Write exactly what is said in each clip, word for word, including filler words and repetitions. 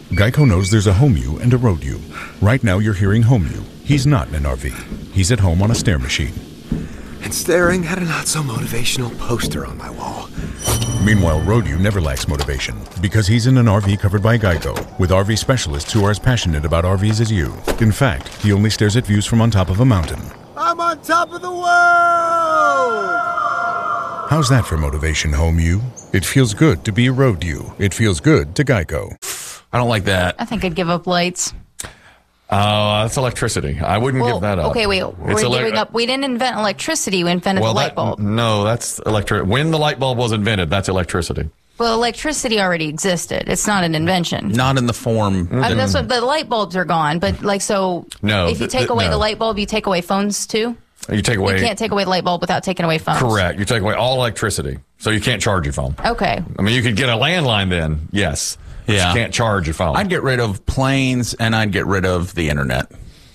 Geico knows there's a home you and a road you. Right now you're hearing home you. He's not in an R V. He's at home on a stair machine. And staring at a not-so-motivational poster on my wall. Meanwhile, road you never lacks motivation because he's in an R V covered by Geico with R V specialists who are as passionate about R Vs as you. In fact, he only stares at views from on top of a mountain. I'm on top of the world! How's that for motivation, home you? It feels good to be a road you. It feels good to Geico. I don't like that. I think I'd give up lights. Uh, that's electricity. I wouldn't well, give that up. Okay, wait. We're ele- giving up. We didn't invent electricity. We invented well, the light that, bulb. No, that's electric. When the light bulb was invented, that's electricity. Well, electricity already existed. It's not an invention. Not in the form. I mean, that's what the light bulbs are gone. But like, so no, if you take th- away no. the light bulb, you take away phones too. You take away. You can't take away the light bulb without taking away phones. Correct. You take away all electricity, so you can't charge your phone. Okay. I mean, you could get a landline then, yes. But Yeah. You can't charge your phone. I'd get rid of planes and I'd get rid of the internet.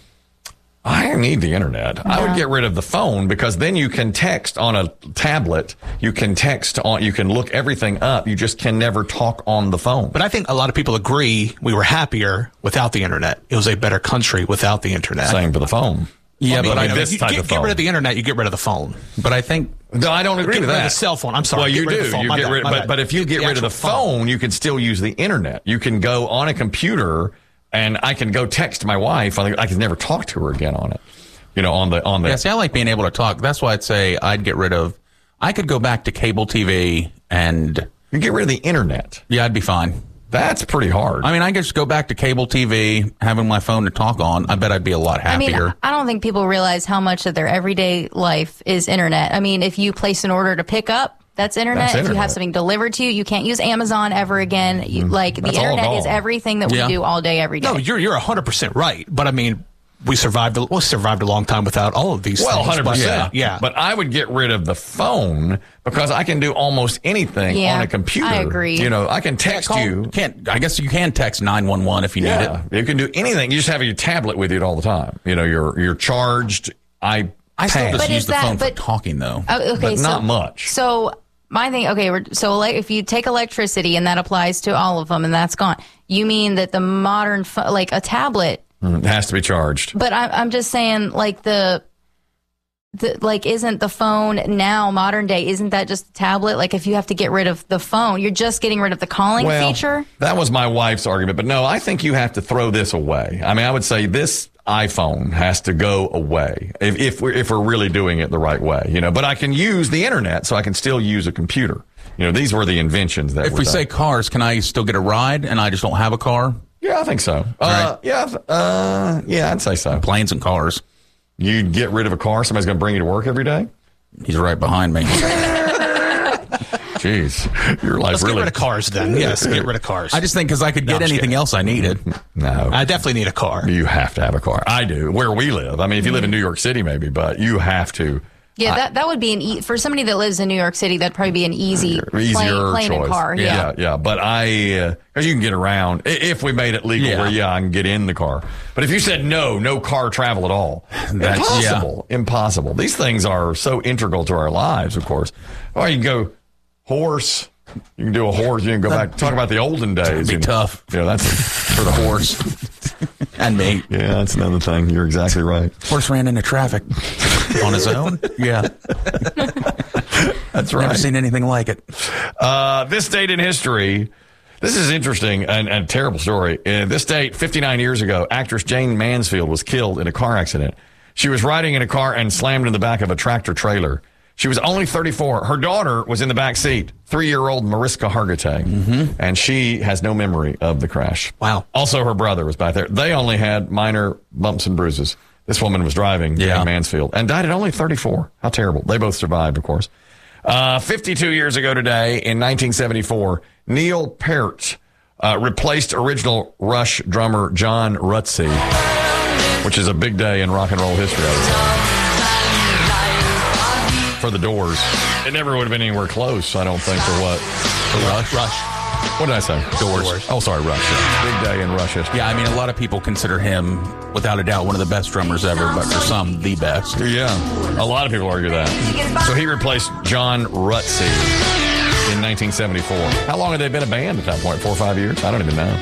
I don't need the internet. Yeah. I would get rid of the phone because then you can text on a tablet. You can text on, you can look everything up. You just can never talk on the phone. But I think a lot of people agree we were happier without the internet. It was a better country without the internet. Same for the phone. Yeah, I mean, but I, you know, this you type get, of get phone. rid of the internet, you get rid of the phone. but I think No, I don't agree Get with rid that. of the cell phone. I'm sorry. Well, Get you rid of do. the phone. You My get bad, rid, my but bad. but if you get The rid of the actual phone, phone. you can still use the internet. You can go on a computer, and I can go text my wife. I I can never talk to her again on it. You know, on the on the. yeah, see, I like being able to talk. That's why I'd say I'd get rid of. I could go back to cable T V and You get rid of the internet. yeah, I'd be fine. That's pretty hard. I mean, I could just go back to cable T V, having my phone to talk on. I bet I'd be a lot I mean, happier. I don't think people realize how much of their everyday life is internet. I mean, if you place an order to pick up, that's internet. That's If you internet. have something delivered to you, you can't use Amazon ever again. You, like That's the all internet gone. is everything that we Yeah. do all day, every day. No, you're you're one hundred percent right. But I mean, we survived. We survived a long time without all of these Well, things. one hundred percent. But, yeah. But I would get rid of the phone because I can do almost anything Yeah, on a computer. I agree. You know, I can text Call- you. Can't. I guess you can text nine one one if you need Yeah, it. you can do anything. You just have your tablet with you all the time. You know, you're you're charged. I I still just But use is the that- phone but- for talking though. Oh, okay, but so, not much. So my thing, okay, we're, so like if you take electricity and that applies to all of them and that's gone, you mean that the modern, pho- like a tablet, it has to be charged. but I'm, I'm just saying like the, the, like isn't the phone now modern day, isn't that just a tablet? Like if you have to get rid of the phone, you're just getting rid of the calling Well, feature? that was my wife's argument, but no, I think you have to throw this away. I mean, I would say this iPhone has to go away if, if we're if we're really doing it the right way, you know. But I can use the internet, so I can still use a computer. You know, these were the inventions that If were we done. say cars, can I still get a ride and I just don't have a car? Yeah, I think so. Uh, yeah, th- uh, yeah, I'd say so. Planes and cars. You'd get rid of a car. Somebody's going to bring you to work every day. He's right behind me. Jeez, your life Let's really. get rid of cars then. Yes, get rid of cars. I just think because I could No, get I'm just anything kidding. else I needed. No, I definitely need a car. you have to have a car. I do. Where we live. I mean, if you live in New York City, maybe, but you have to. Yeah, that, that would be an e- for somebody that lives in New York City. That'd probably be an easy Easier plane, plane choice. and car. Yeah, Yeah. yeah. But I, because you can get around i- if we made it legal, Yeah. where yeah, I can get in the car. But if you said no, no car travel at all, That's- impossible, impossible. These things are so integral to our lives, of course. Or you can go horse. You can do a horse. You can go back talk about the olden days. be and, tough. You know, that's For the horse. And me. yeah, that's another thing. You're exactly right. Horse ran into traffic on his own. Yeah. That's Never right. seen anything like it. Uh, this date in history. This is interesting and, and a terrible story. Uh, this date, fifty-nine years ago, actress Jane Mansfield was killed in a car accident. She was riding in a car and slammed in the back of a tractor trailer. She was only thirty-four. Her daughter was in the back seat, three-year-old Mariska Hargitay, mm-hmm. and she has no memory of the crash. Wow. Also, her brother was back there. They only had minor bumps and bruises. This woman was driving, Yeah. Jane Mansfield, and died at only thirty-four. How terrible. They both survived, of course. Uh, fifty-two years ago today, in nineteen seventy-four, Neil Peart uh, replaced original Rush drummer John Rutsey, which is a big day in rock and roll history, I would say. For the Doors. It never would have been anywhere close, I don't think, for what? For Rush. Rush. What did I say? Doors. Doors. Oh, sorry, Rush. Yeah. Big day in Rush history. Yeah, I mean, a lot of people consider him, without a doubt, one of the best drummers ever, but for some, the best. Yeah, a lot of people argue that. So he replaced John Rutsey in nineteen seventy-four. How long had they been a band at that point? Four or five years? I don't even know.